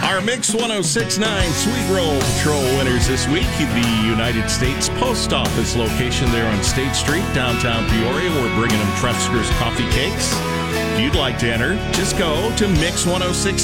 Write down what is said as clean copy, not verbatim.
Our Mix 1069 Sweet Roll Patrol winners this week, the United States Post Office location there on State Street, downtown Peoria. We're bringing them Trefsker's Coffee Cakes. If you'd like to enter, just go to Mix 1069.